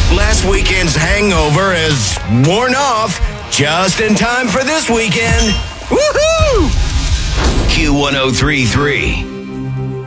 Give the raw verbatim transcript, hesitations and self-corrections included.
Last weekend's hangover is worn off just in time for this weekend. Woohoo! Q one oh three point three.